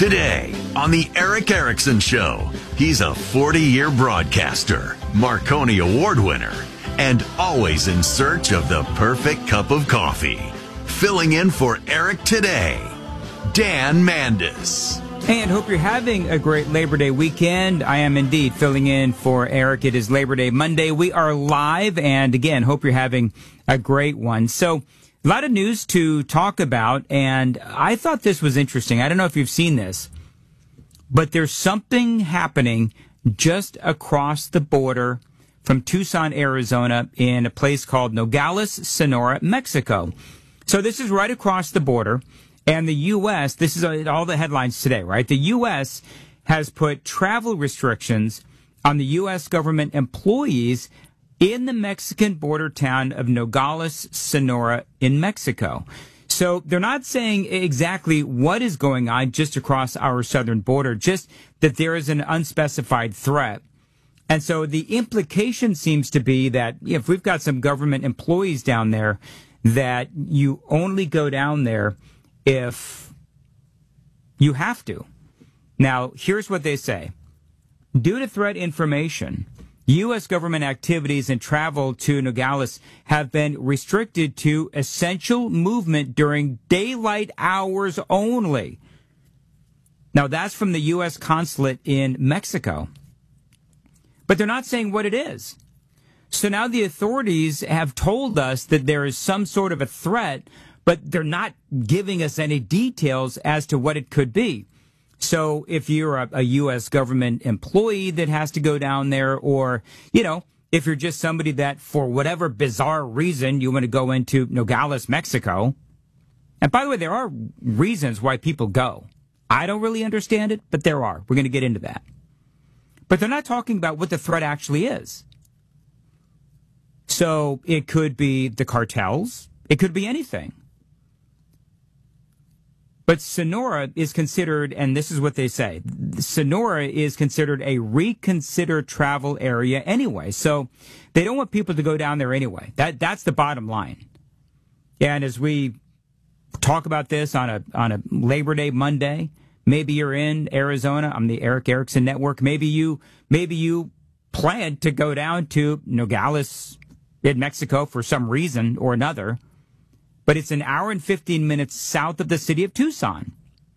Today on the Eric Erickson Show, he's a 40-year broadcaster, Marconi Award winner, and always in search of the perfect cup of coffee. Filling in for Eric today, Dan Mandis. And hope you're having a great Labor Day weekend. I am indeed filling in for Eric. It is Labor Day Monday. We are live, and again, hope you're having a great one. So, a lot of news to talk about, and I thought this was interesting. I don't know if you've seen this, but there's something happening just across the border from Tucson, Arizona, in a place called Nogales, Sonora, Mexico. So this is right across the border, and the U.S., this is all the headlines today, right? The U.S. has put travel restrictions on the U.S. government employees in the Mexican border town of Nogales, Sonora in Mexico. So they're not saying exactly what is going on just across our southern border, just that there is an unspecified threat. And so the implication seems to be that if we've got some government employees down there, that you only go down there if you have to. Now, here's what they say. Due to threat information, U.S. government activities and travel to Nogales have been restricted to essential movement during daylight hours only. Now, that's from the U.S. consulate in Mexico. But they're not saying what it is. So now the authorities have told us that there is some sort of a threat, but they're not giving us any details as to what it could be. So if you're a U.S. government employee that has to go down there, or, you know, if you're just somebody that for whatever bizarre reason you want to go into Nogales, Mexico. And by the way, there are reasons why people go. I don't really understand it, but there are. We're going to get into that. But they're not talking about what the threat actually is. So it could be the cartels. It could be anything. But Sonora is considered, and this is what they say, Sonora is considered a reconsidered travel area anyway. So they don't want people to go down there anyway. That's the bottom line. And as we talk about this on a Labor Day Monday, maybe you're in Arizona on the Eric Erickson Network. Maybe you plan to go down to Nogales in Mexico for some reason or another. But it's an hour and 15 minutes south of the city of Tucson.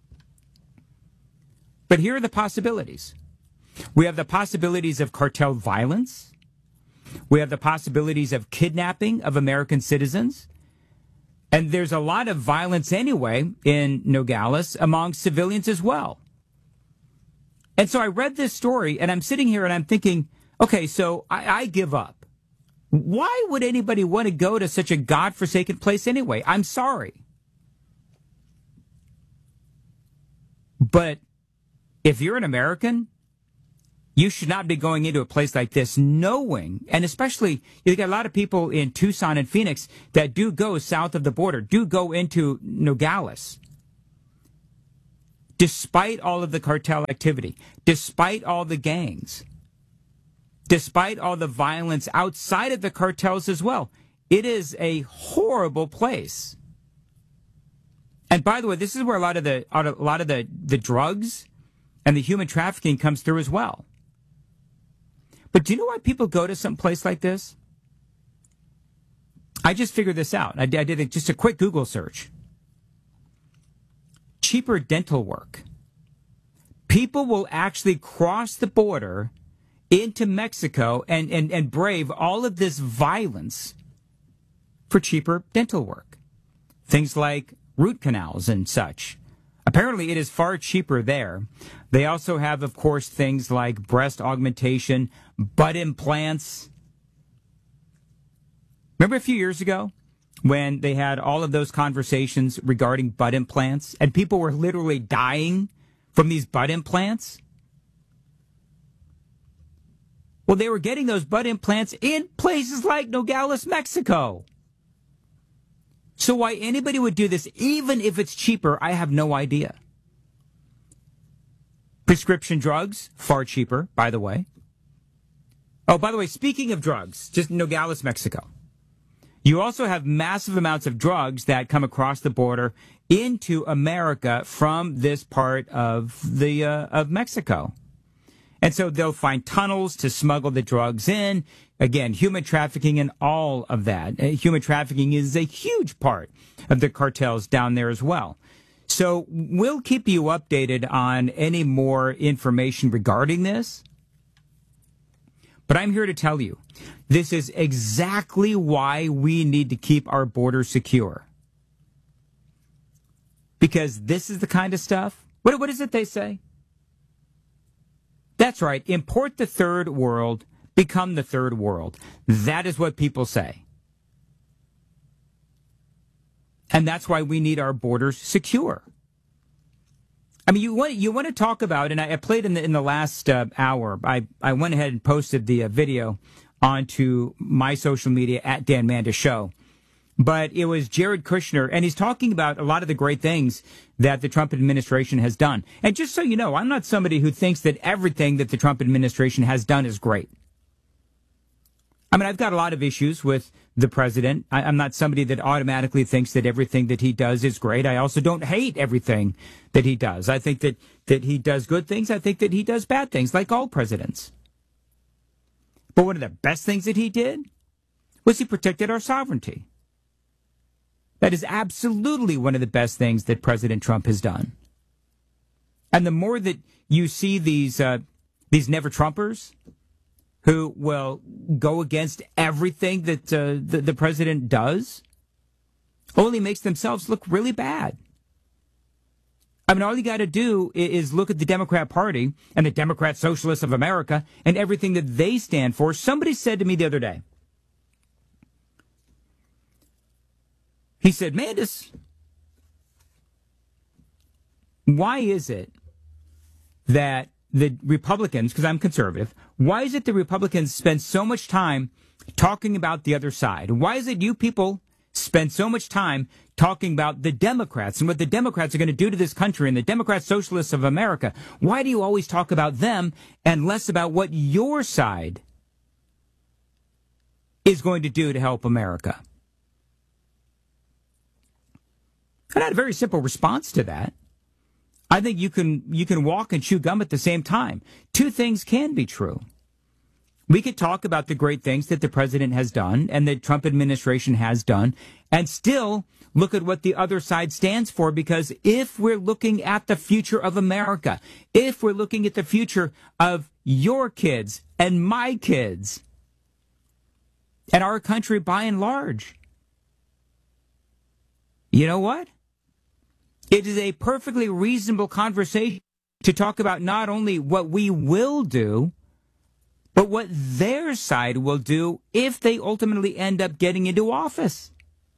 But here are the possibilities. We have the possibilities of cartel violence. We have the possibilities of kidnapping of American citizens. And there's a lot of violence anyway in Nogales among civilians as well. And so I read this story, and I'm sitting here and I'm thinking, okay, so I give up. Why would anybody want to go to such a godforsaken place anyway? I'm sorry. But if you're an American, you should not be going into a place like this knowing, and especially, you got a lot of people in Tucson and Phoenix that do go south of the border, do go into Nogales. Despite all of the cartel activity, despite all the gangs, despite all the violence outside of the cartels as well. It is a horrible place. And by the way, this is where a lot of the drugs and the human trafficking comes through as well. But do you know why people go to some place like this? I just figured this out. I did just a quick Google search. Cheaper dental work. People will actually cross the border into Mexico and brave all of this violence for cheaper dental work. Things like root canals and such. Apparently, it is far cheaper there. They also have, of course, things like breast augmentation, butt implants. Remember a few years ago when they had all of those conversations regarding butt implants and people were literally dying from these butt implants? Well, they were getting those butt implants in places like Nogales, Mexico. So why anybody would do this, even if it's cheaper, I have no idea. Prescription drugs, far cheaper, by the way. Oh, by the way, speaking of drugs, just Nogales, Mexico. You also have massive amounts of drugs that come across the border into America from this part of of Mexico. And so they'll find tunnels to smuggle the drugs in. Again, human trafficking and all of that. Human trafficking is a huge part of the cartels down there as well. So we'll keep you updated on any more information regarding this. But I'm here to tell you, this is exactly why we need to keep our borders secure. Because this is the kind of stuff. What is it they say? That's right. Import the third world, become the third world. That is what people say. And that's why we need our borders secure. I mean, you want to talk about, and I played in the last hour. I went ahead and posted the video onto my social media at Dan Manda Show. But it was Jared Kushner, and he's talking about a lot of the great things that the Trump administration has done. And just so you know, I'm not somebody who thinks that everything that the Trump administration has done is great. I mean, I've got a lot of issues with the president. I'm not somebody that automatically thinks that everything that he does is great. I also don't hate everything that he does. I think that he does good things. I think that he does bad things, like all presidents. But one of the best things that he did was he protected our sovereignty. That is absolutely one of the best things that President Trump has done. And the more that you see these never-Trumpers who will go against everything that the president does, only makes themselves look really bad. I mean, all you got to do is look at the Democrat Party and the Democrat Socialists of America and everything that they stand for. Somebody said to me the other day, he said, Mandis, why is it that the Republicans, because I'm conservative, why is it the Republicans spend so much time talking about the other side? Why is it you people spend so much time talking about the Democrats and what the Democrats are going to do to this country and the Democrat Socialists of America? Why do you always talk about them and less about what your side is going to do to help America? And I had a very simple response to that. I think you can walk and chew gum at the same time. Two things can be true. We could talk about the great things that the president has done and the Trump administration has done and still look at what the other side stands for, because if we're looking at the future of America, if we're looking at the future of your kids and my kids and our country by and large, you know what? It is a perfectly reasonable conversation to talk about not only what we will do, but what their side will do if they ultimately end up getting into office.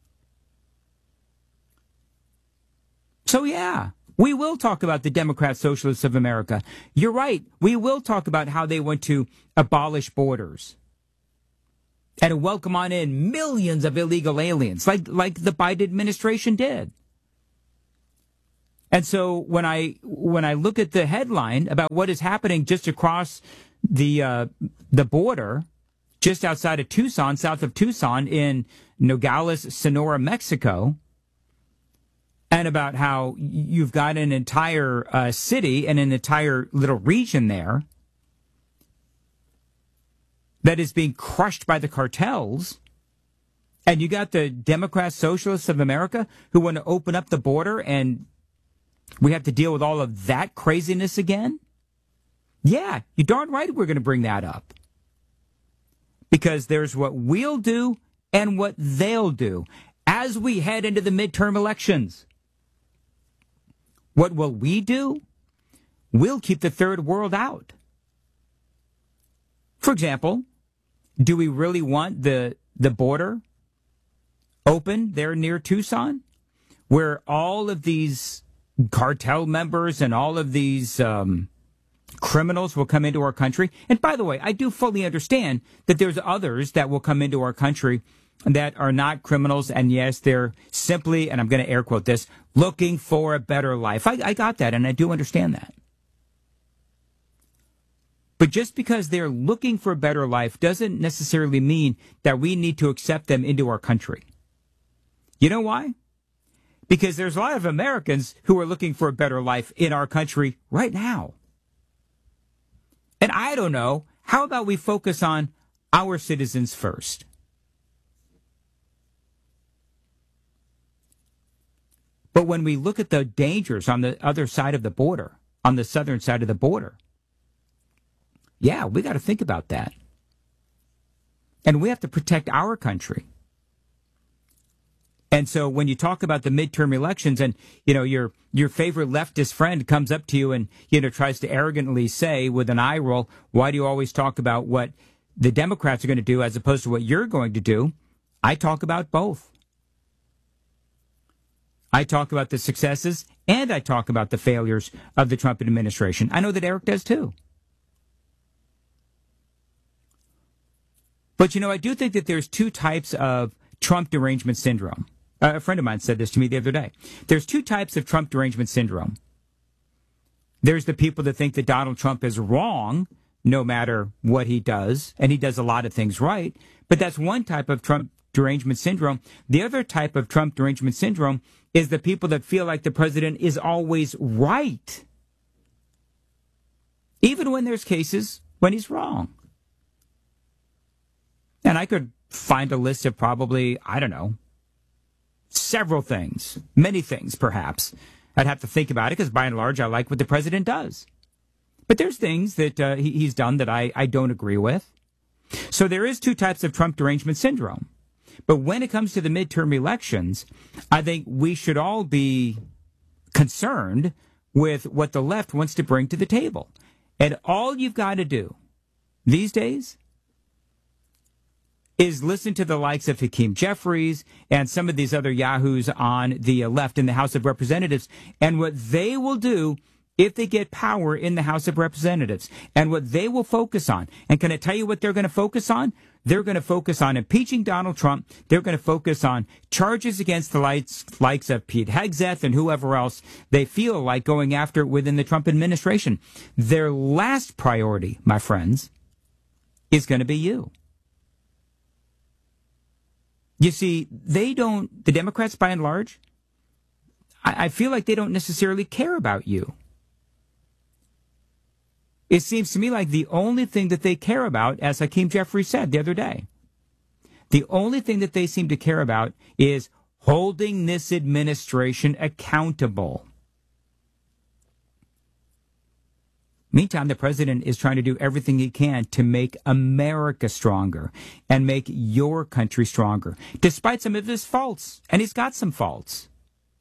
So yeah, we will talk about the Democrat Socialists of America. You're right. We will talk about how they want to abolish borders and welcome on in millions of illegal aliens like the Biden administration did. And so when I look at the headline about what is happening just across the border, just outside of Tucson, south of Tucson, in Nogales, Sonora, Mexico, and about how you've got an entire city and an entire little region there that is being crushed by the cartels, and you got the Democrat Socialists of America who want to open up the border, and we have to deal with all of that craziness again? Yeah, you're darn right we're going to bring that up. Because there's what we'll do and what they'll do as we head into the midterm elections. What will we do? We'll keep the third world out. For example, do we really want the border open there near Tucson, where all of these cartel members and all of these criminals will come into our country? And by the way, I do fully understand that there's others that will come into our country that are not criminals, and yes, they're simply, and I'm going to air quote this, looking for a better life. I got that, and I do understand that. But just because they're looking for a better life doesn't necessarily mean that we need to accept them into our country. You know why? Because there's a lot of Americans who are looking for a better life in our country right now. And I don't know, how about we focus on our citizens first? But when we look at the dangers on the other side of the border, on the southern side of the border, yeah, we got to think about that. And we have to protect our country. And so when you talk about the midterm elections and, your favorite leftist friend comes up to you and, tries to arrogantly say with an eye roll, why do you always talk about what the Democrats are going to do as opposed to what you're going to do? I talk about both. I talk about the successes and I talk about the failures of the Trump administration. I know that Eric does too. But, I do think that there's two types of Trump derangement syndrome. A friend of mine said this to me the other day. There's two types of Trump derangement syndrome. There's the people that think that Donald Trump is wrong no matter what he does, and he does a lot of things right, but that's one type of Trump derangement syndrome. The other type of Trump derangement syndrome is the people that feel like the president is always right, even when there's cases when he's wrong. And I could find a list of probably, several things, many things perhaps. I'd have to think about it because by and large I like what the president does. But there's things that he's done that I don't agree with. So there is two types of Trump derangement syndrome. But when it comes to the midterm elections, I think we should all be concerned with what the left wants to bring to the table. And all you've got to do these days is listen to the likes of Hakeem Jeffries and some of these other yahoos on the left in the House of Representatives and what they will do if they get power in the House of Representatives and what they will focus on. And can I tell you what they're going to focus on? They're going to focus on impeaching Donald Trump. They're going to focus on charges against the likes of Pete Hegseth and whoever else they feel like going after within the Trump administration. Their last priority, my friends, is going to be you. You see, the Democrats by and large, I feel like they don't necessarily care about you. It seems to me like the only thing that they care about, as Hakeem Jeffries said the other day, the only thing that they seem to care about is holding this administration accountable. Meantime, the president is trying to do everything he can to make America stronger and make your country stronger, despite some of his faults. And he's got some faults.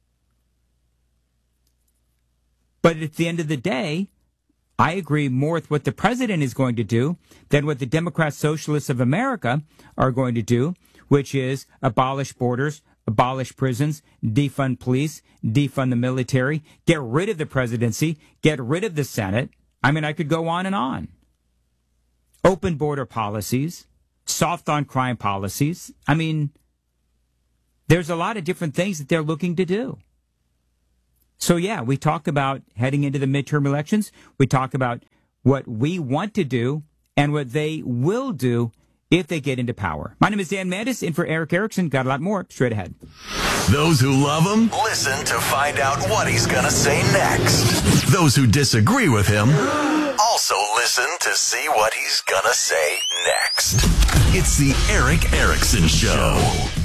But at the end of the day, I agree more with what the president is going to do than what the Democrat Socialists of America are going to do, which is abolish borders, abolish prisons, defund police, defund the military, get rid of the presidency, get rid of the Senate. I mean, I could go on and on. Open border policies, soft on crime policies. I mean, there's a lot of different things that they're looking to do. So, yeah, we talk about heading into the midterm elections. We talk about what we want to do and what they will do if they get into power. My name is Dan Mandis, in for Eric Erickson. Got a lot more straight ahead. Those who love him, listen to find out what he's going to say next. Those who disagree with him, also listen to see what he's going to say next. It's the Eric Erickson Show.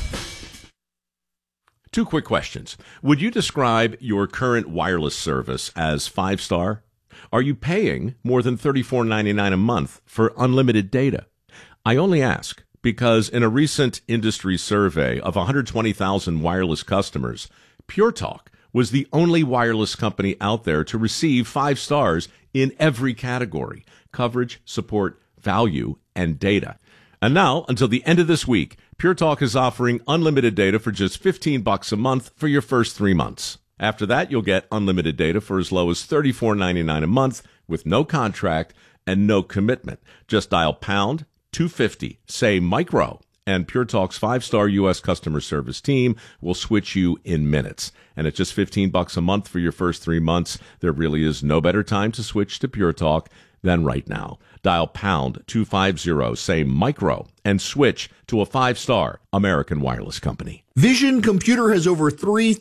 Two quick questions. Would you describe your current wireless service as 5-star? Are you paying more than $34.99 a month for unlimited data? I only ask because in a recent industry survey of 120,000 wireless customers, Pure Talk was the only wireless company out there to receive 5 stars in every category: coverage, support, value, and data. And now, until the end of this week, Pure Talk is offering unlimited data for just $15 a month for your first 3 months. After that, you'll get unlimited data for as low as $34.99 a month with no contract and no commitment. Just dial pound 250, say micro, And Pure Talk's 5-star U.S. customer service team will switch you in minutes. And at just $15 a month for your first 3 months, there really is no better time to switch to Pure Talk than right now. Dial pound 250, say micro, and switch to a 5-star American Wireless company. Vision Computer has over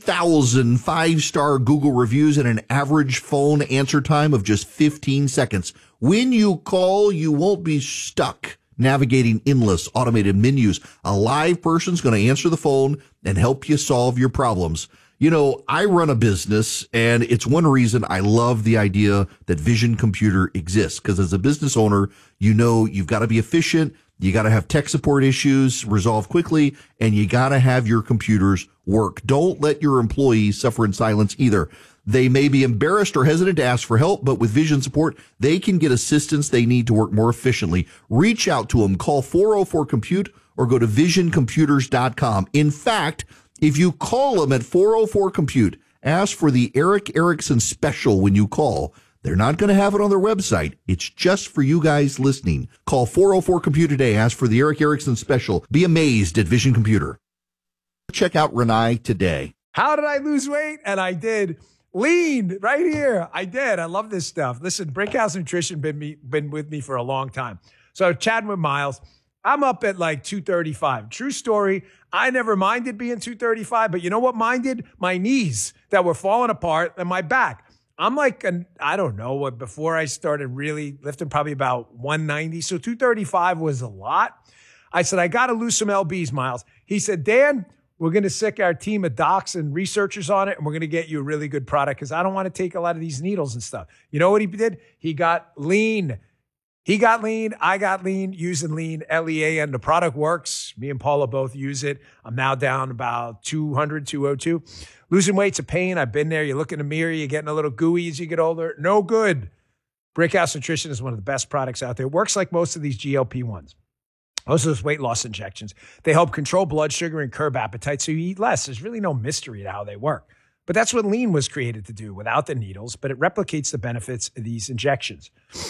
3,000 5-star Google reviews and an average phone answer time of just 15 seconds. When you call, you won't be stuck navigating endless automated menus. A live person's going to answer the phone and help you solve your problems. You know, I run a business, and it's one reason I love the idea that Vision Computer exists, because as a business owner, you know you've got to be efficient, you got to have tech support issues resolved quickly, and you got to have your computers work. Don't let your employees suffer in silence either. They may be embarrassed or hesitant to ask for help, but with Vision support, they can get assistance they need to work more efficiently. Reach out to them. Call 404-COMPUTE or go to visioncomputers.com. In fact, if you call them at 404-COMPUTE, ask for the Eric Erickson special when you call. They're not going to have it on their website. It's just for you guys listening. Call 404-COMPUTE today. Ask for the Eric Erickson special. Be amazed at Vision Computer. Check out Renai today. How did I lose weight? And I did. Lean right here. I did. I love this stuff. Listen, Brickhouse Nutrition been with me for a long time. So chatting with Miles, I'm up at like 235. True story. I never minded being 235, but you know what minded? My knees that were falling apart and my back. I'm like, I don't know, before I started really lifting, probably about 190. So 235 was a lot. I said, I got to lose some LBs, Miles. He said, Dan, we're going to sick our team of docs and researchers on it, and we're going to get you a really good product because I don't want to take a lot of these needles and stuff. You know what he did? He got lean. He got lean. I got lean using lean, LEAN. The product works. Me and Paula both use it. I'm now down about 200, 202. Losing weight's a pain. I've been there. You look in the mirror. You're getting a little gooey as you get older. No good. Brickhouse Nutrition is one of the best products out there. It works like most of these GLP-1s. Most of those weight loss injections. They help control blood sugar and curb appetite so you eat less. There's really no mystery to how they work. But that's what lean was created to do without the needles, but it replicates the benefits of these injections.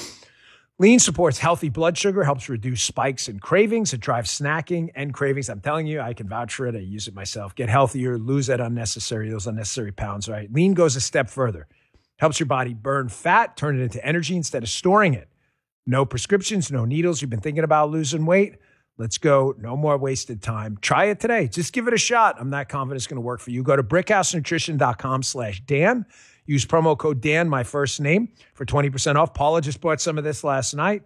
Lean supports healthy blood sugar, helps reduce spikes and cravings. It drives snacking and cravings. I'm telling you, I can vouch for it. I use it myself. Get healthier, lose those unnecessary pounds, right? Lean goes a step further. Helps your body burn fat, turn it into energy instead of storing it. No prescriptions, no needles. You've been thinking about losing weight? Let's go. No more wasted time. Try it today. Just give it a shot. I'm not confident it's going to work for you. Go to brickhousenutrition.com/Dan. Use promo code Dan, my first name, for 20% off. Paula just bought some of this last night.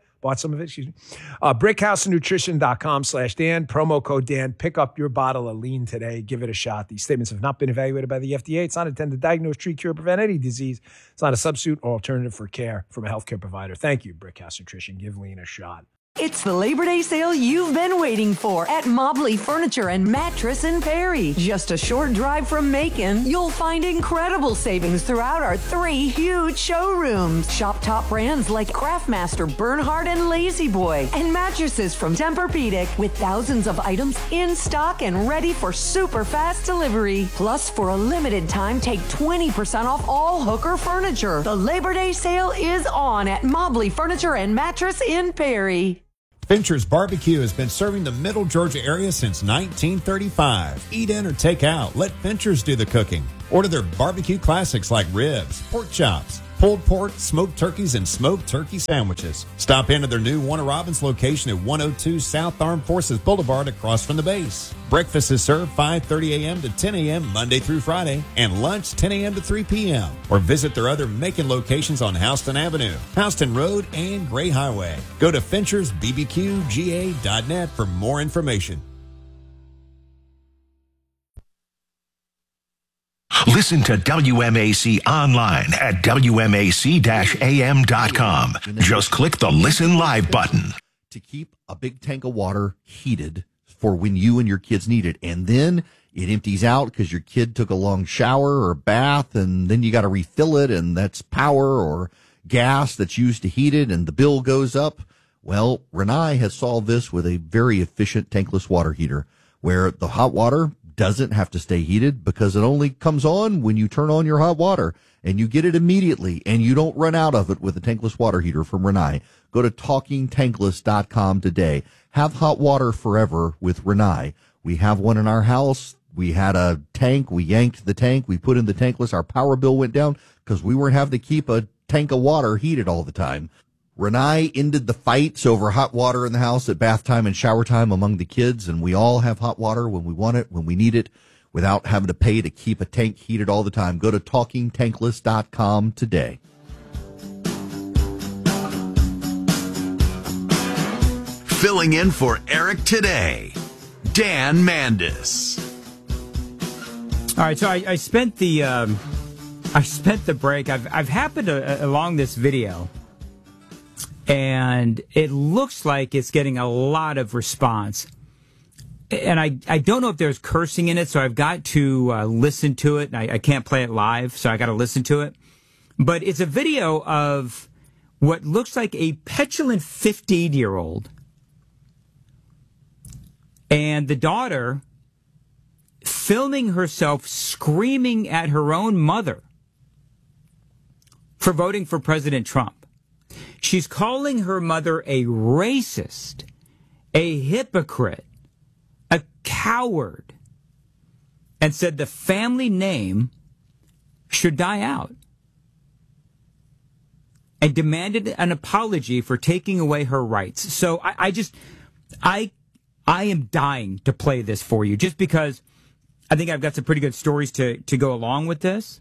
Brickhousenutrition.com/Dan. Promo code Dan. Pick up your bottle of lean today. Give it a shot. These statements have not been evaluated by the FDA. It's not intended to diagnose, treat, cure, prevent any disease. It's not a substitute or alternative for care from a healthcare provider. Thank you, Brickhouse Nutrition. Give lean a shot. It's the Labor Day sale you've been waiting for at Mobley Furniture and Mattress in Perry. Just a short drive from Macon, you'll find incredible savings throughout our 3 huge showrooms. Shop top brands like Craftmaster, Bernhard, and Lazy Boy, and mattresses from Tempur-Pedic with thousands of items in stock and ready for super fast delivery. Plus, for a limited time, take 20% off all Hooker furniture. The Labor Day sale is on at Mobley Furniture and Mattress in Perry. Fincher's Barbecue has been serving the Middle Georgia area since 1935. Eat in or take out. Let Fincher's do the cooking. Order their barbecue classics like ribs, pork chops, pulled pork, smoked turkeys, and smoked turkey sandwiches. Stop into their new Warner Robins location at 102 South Armed Forces Boulevard across from the base. Breakfast is served 5:30 a.m. to 10 a.m. Monday through Friday, and lunch 10 a.m. to 3 p.m. Or visit their other Macon locations on Houston Avenue, Houston Road, and Gray Highway. Go to FinchersBBQGA.net for more information. Listen to WMAC online at WMAC-AM.com. Just click the Listen Live button. To keep a big tank of water heated for when you and your kids need it. And then it empties out because your kid took a long shower or bath, and then you got to refill it, and that's power or gas that's used to heat it, and the bill goes up. Well, Renai has solved this with a very efficient tankless water heater where the hot water doesn't have to stay heated because it only comes on when you turn on your hot water. and you get it immediately, and you don't run out of it with a tankless water heater from Rinnai, go to TalkingTankless.com today. Have hot water forever with Rinnai. We have one in our house. We had a tank. We yanked the tank. We put in the tankless. Our power bill went down because we weren't having to keep a tank of water heated all the time. Rinnai ended the fights over hot water in the house at bath time and shower time among the kids, and we all have hot water when we want it, when we need it, without having to pay to keep a tank heated all the time. Go to TalkingTankless.com today. Filling in for Eric today, Dan Mandis. All right, so I spent the break. I've happened along this video, and it looks like it's getting a lot of response. And I don't know if there's cursing in it, so I've got to listen to it. I can't play it live, so I got to listen to it. But it's a video of what looks like a petulant 15-year-old and the daughter filming herself screaming at her own mother for voting for President Trump. She's calling her mother a racist, a hypocrite, a coward, and said the family name should die out, and demanded an apology for taking away her rights. So I am dying to play this for you, just because I think I've got some pretty good stories to go along with this.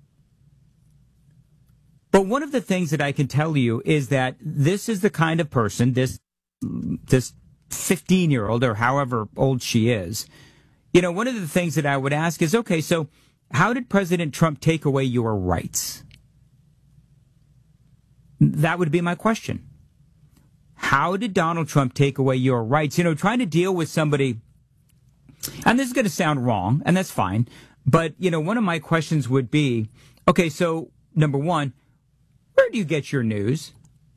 But one of the things that I can tell you is that this is the kind of person, this 15-year-old or however old she is, one of the things that I would ask is, okay, so how did President Trump take away your rights? That would be my question. How did Donald Trump take away your rights? Trying to deal with somebody, and this is going to sound wrong, and that's fine, but, one of my questions would be, okay, so number one, where do you get your news?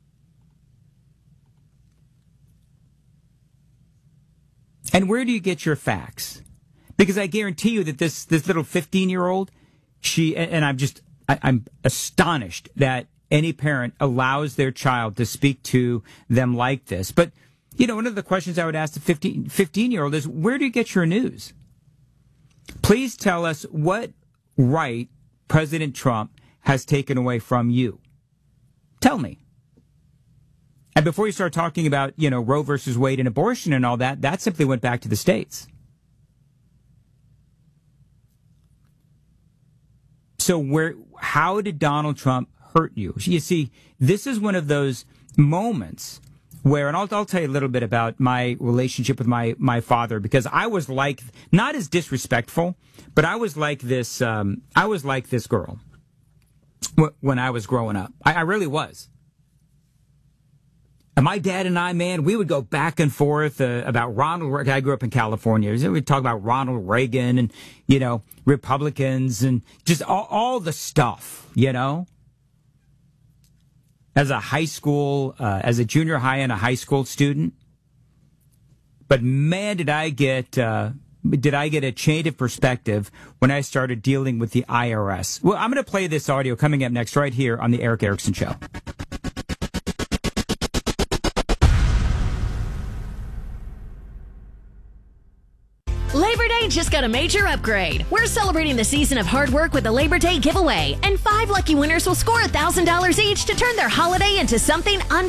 And where do you get your facts? Because I guarantee you that this little 15-year-old, I'm astonished that any parent allows their child to speak to them like this. But, one of the questions I would ask the 15-year-old is, where do you get your news? Please tell us what right President Trump has taken away from you. Tell me. And before you start talking about, Roe versus Wade and abortion and all that simply went back to the states. So how did Donald Trump hurt you? You see, this is one of those moments where, and I'll tell you a little bit about my relationship with my father, because I was like, not as disrespectful, but I was like this girl when I was growing up. I really was. And my dad and I, man, we would go back and forth about Ronald Reagan. I grew up in California. We'd talk about Ronald Reagan and, Republicans and just all the stuff, as a high school, as a junior high and a high school student. But man, did I get a change of perspective when I started dealing with the IRS. Well, I'm going to play this audio coming up next right here on the Eric Erickson Show. Labor Day just got a major upgrade. We're celebrating the season of hard work with a Labor Day giveaway, and 5 lucky winners will score $1,000 each to turn their holiday into something